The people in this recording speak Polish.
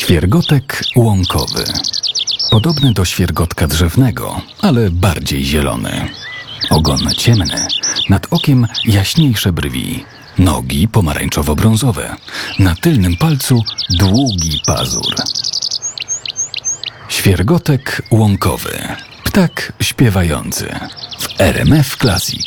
Świergotek łąkowy. Podobny do świergotka drzewnego, ale bardziej zielony. Ogon ciemny, nad okiem jaśniejsze brwi, nogi pomarańczowo-brązowe, na tylnym palcu długi pazur. Świergotek łąkowy. Ptak śpiewający. W RMF Classic.